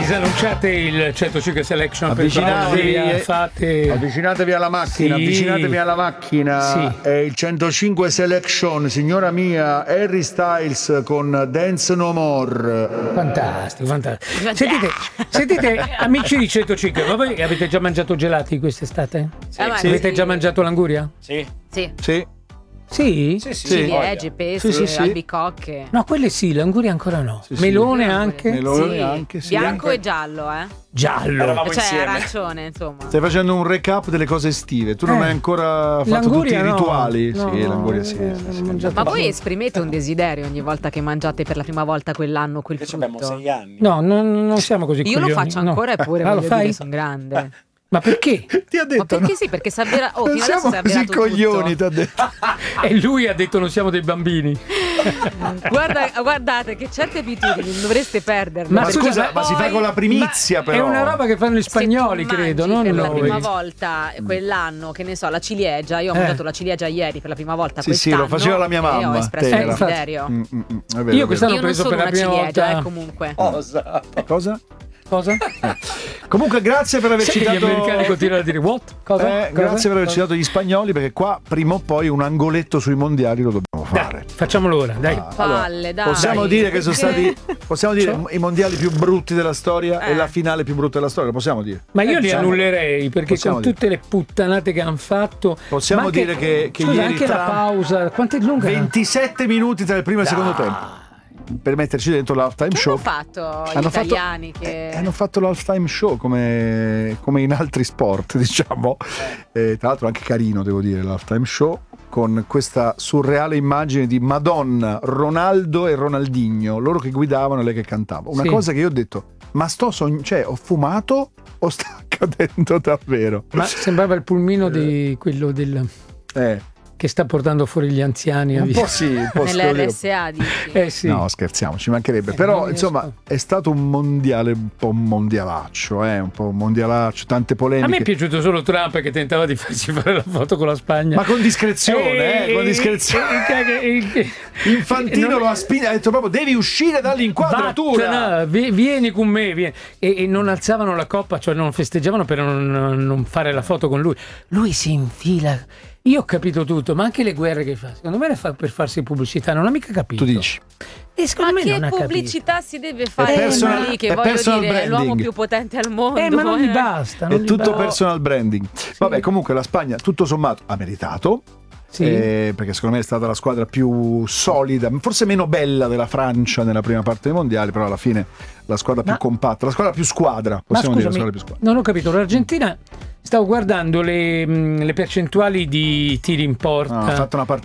disannunciate il 105 Selection per fate. Avvicinatevi alla macchina, sì. Avvicinatevi alla macchina. Sì. È il 105 Selection, signora mia, Harry Styles con Dance No More. Fantastico, fantastico. Sentite, amici di 105, ma voi avete già mangiato gelati quest'estate? Sì. Avete già mangiato l'anguria? Sì. Sì? Ciliegie, pesce, albicocche. No, quelle sì, l'anguria ancora no. Melone anche? Melone anche, sì. Bianco e giallo, Giallo. Cioè arancione, insomma. Stai facendo un recap delle cose estive. Tu non hai ancora fatto tutti i rituali. L'anguria sì. Ma voi esprimete un desiderio ogni volta che mangiate per la prima volta quell'anno quel frutto? Abbiamo 6 anni. No, non siamo così Io coglioni, lo faccio ancora eppure lo voglio fai? dire, sono grande. Ma perché? Ti ha detto, Ma perché sì? Perché si avvera... non fino adesso siamo si è così avverato coglioni, ti tutto. ha detto. E lui ha detto non siamo dei bambini. Guardate che certe abitudini non dovreste perderle. Ma Ma perché scusa, ma si fa con la primizia, però. È una roba che fanno gli spagnoli, se tu credo, mangi non per la noi. prima volta quell'anno, che ne so, la ciliegia. Io ho mangiato la ciliegia ieri per la prima volta Sì, quest'anno. lo faceva la mia mamma. E ho espresso il Tenera. desiderio. È vero, Io quest'anno ho Io non preso sono per la una prima ciliegia, volta. comunque. Cosa? Cosa? Comunque grazie per aver Sai che citato gli americani continuano a dire what? Cosa? grazie per aver citato gli spagnoli, perché qua prima o poi un angoletto sui mondiali lo dobbiamo fare. Facciamolo ora, dai. Palle, dai. Possiamo dire che sono stati i mondiali più brutti della storia e la finale più brutta della storia, lo possiamo dire. Ma io li annullerei perché possiamo con tutte le puttanate che hanno fatto. Possiamo ma anche, dire che scusa, ieri anche la pausa, quanto è lunga? 27 minuti tra il primo e il secondo tempo per metterci dentro l'halftime Che show. hanno fatto gli italiani? Che... hanno fatto l'halftime show come in altri sport, diciamo. Tra l'altro anche carino, devo dire, l'halftime show, con questa surreale immagine di Madonna, Ronaldo e Ronaldinho, loro che guidavano e lei che cantava. Una cosa che io ho detto, ma cioè ho fumato o sta accadendo davvero? Ma sembrava il pulmino di quello del che sta portando fuori gli anziani. Un po' sì, un po' nell'RSA dici? Sì. No, scherziamo, ci mancherebbe. Però insomma è stato un mondiale un po' mondialaccio, tante polemiche. A me è piaciuto solo Trump che tentava di farsi fare la foto con la Spagna. Ma con discrezione, con discrezione. Infantino lo ha spinto, ha detto proprio devi uscire dall'inquadratura. Vieni con me, vieni. E non alzavano la coppa, cioè non festeggiavano per non fare la foto con lui. Lui si infila. Io ho capito tutto, ma anche le guerre che fa, secondo me le fa per farsi pubblicità, non ho mica capito. Tu dici? E secondo me non che ha pubblicità capito. si deve fare lì, che voglio dire, branding. è l'uomo più potente al mondo. Ma non gli basta. È tutto personal branding. Vabbè, comunque la Spagna tutto sommato ha meritato. Sì. Perché secondo me è stata la squadra più solida, forse meno bella della Francia nella prima parte dei mondiali, però alla fine la squadra più compatta, la squadra più squadra, possiamo dire la squadra più squadra. Non ho capito, l'Argentina, stavo guardando le percentuali di tiri in porta. Ha fatto